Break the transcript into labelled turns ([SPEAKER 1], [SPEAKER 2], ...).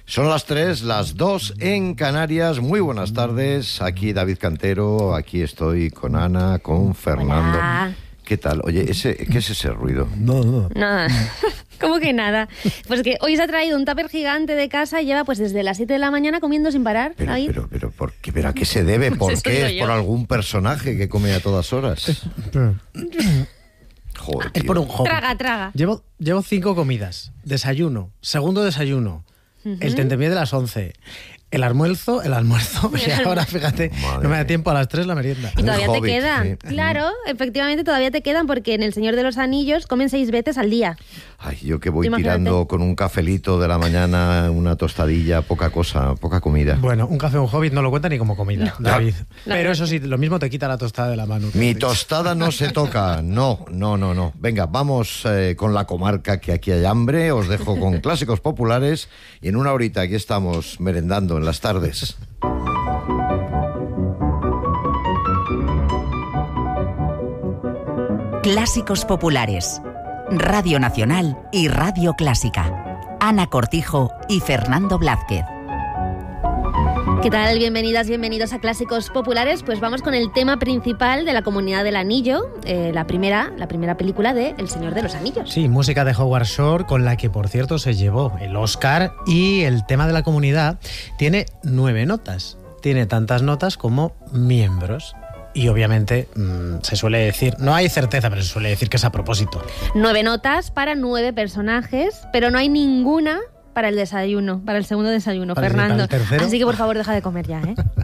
[SPEAKER 1] Son las 3, las 2 en Canarias. Muy buenas tardes. Aquí David Cantero, aquí estoy con Ana, con Fernando.
[SPEAKER 2] Hola.
[SPEAKER 1] ¿Qué tal? Oye, ¿qué es ese ruido?
[SPEAKER 2] Nada. ¿Cómo que nada? Pues que hoy se ha traído un tupper gigante de casa y lleva pues desde las 7 de la mañana comiendo sin parar.
[SPEAKER 1] Pero, ¿por qué? ¿Pero a qué se debe? ¿Por
[SPEAKER 2] Eso
[SPEAKER 1] qué?
[SPEAKER 2] digo
[SPEAKER 1] ¿Es
[SPEAKER 2] yo.
[SPEAKER 1] por algún personaje que come a todas horas? Joder,
[SPEAKER 3] Es
[SPEAKER 1] tío.
[SPEAKER 3] por un hobby.
[SPEAKER 2] Traga.
[SPEAKER 3] Llevo 5 comidas. Desayuno, segundo desayuno, el tentempié de las 11, el almuerzo, y ahora, fíjate,
[SPEAKER 1] Madre
[SPEAKER 3] no me da
[SPEAKER 1] mía.
[SPEAKER 3] tiempo a las 3 la merienda.
[SPEAKER 2] Y
[SPEAKER 1] Un
[SPEAKER 2] todavía te
[SPEAKER 1] hobbit,
[SPEAKER 2] quedan.
[SPEAKER 1] sí.
[SPEAKER 2] Claro, efectivamente todavía te quedan porque en El Señor de los Anillos comen 6 veces al día.
[SPEAKER 1] Ay, yo que voy
[SPEAKER 2] Imagínate.
[SPEAKER 1] tirando con un cafelito de la mañana, una tostadilla, poca cosa, poca comida.
[SPEAKER 3] Bueno, un café, un hobbit no lo cuenta ni como comida, David.
[SPEAKER 2] No.
[SPEAKER 3] Pero eso sí, lo mismo te quita la tostada de la mano.
[SPEAKER 1] Mi tostada no se toca, no. Venga, vamos con la comarca, que aquí hay hambre. Os dejo con clásicos populares y en una horita aquí estamos merendando en las tardes.
[SPEAKER 4] Clásicos populares. Radio Nacional y Radio Clásica. Ana Cortijo y Fernando Blázquez.
[SPEAKER 2] ¿Qué tal? Bienvenidas, bienvenidos a Clásicos Populares. Pues vamos con el tema principal de La Comunidad del Anillo, la primera película de El Señor de los Anillos.
[SPEAKER 3] Sí, música de Howard Shore, con la que, por cierto, se llevó el Oscar, y el tema de la comunidad tiene 9 notas. Tiene tantas notas como miembros. Y obviamente se suele decir, no hay certeza, pero se suele decir que es a propósito.
[SPEAKER 2] 9 notas para 9 personajes, pero no hay ninguna para el desayuno, para el segundo desayuno,
[SPEAKER 3] Para el
[SPEAKER 2] Fernando.
[SPEAKER 3] tercero.
[SPEAKER 2] Así que por favor deja de comer ya, ¿eh?